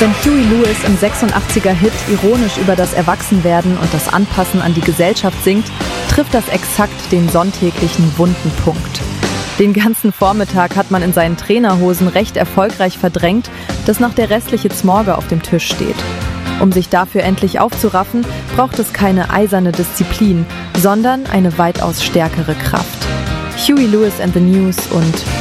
Wenn Huey Lewis im 86er-Hit ironisch über das Erwachsenwerden und das Anpassen an die Gesellschaft singt, trifft das exakt den sonntäglichen wunden Punkt. Den ganzen Vormittag hat man in seinen Trainerhosen recht erfolgreich verdrängt, dass noch der restliche Zmorger auf dem Tisch steht. Um sich dafür endlich aufzuraffen, braucht es keine eiserne Disziplin, sondern eine weitaus stärkere Kraft. Huey Lewis and the News und